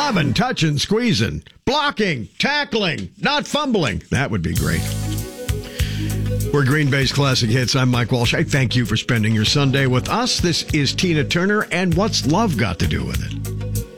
Shoving, touching, squeezing, blocking, tackling, not fumbling. That would be great. We're Green Bay's Classic Hits. I'm Mike Walsh. I thank you for spending your Sunday with us. This is Tina Turner, and what's love got to do with it?